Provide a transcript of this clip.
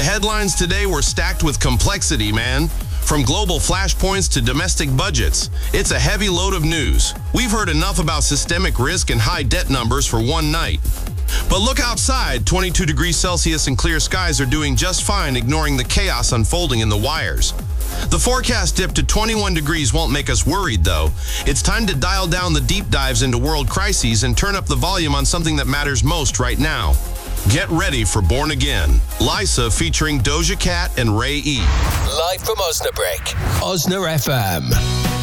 headlines today were stacked with complexity, man. From global flashpoints to domestic budgets, it's a heavy load of news. We've heard enough about systemic risk and high debt numbers for one night. But look outside, 22 degrees Celsius and clear skies are doing just fine, ignoring the chaos unfolding in the wires. The forecast dip to 21 degrees won't make us worried, though. It's time to dial down the deep dives into world crises and turn up the volume on something that matters most right now. Get ready for Born Again. Lysa featuring Doja Cat and Ray E. Live from Osnabrück. Osna FM.